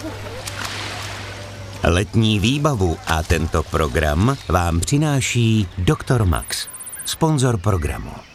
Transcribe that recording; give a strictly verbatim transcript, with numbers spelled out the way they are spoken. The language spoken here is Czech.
Letní výbavu a tento program vám přináší doktor Max, sponzor programu.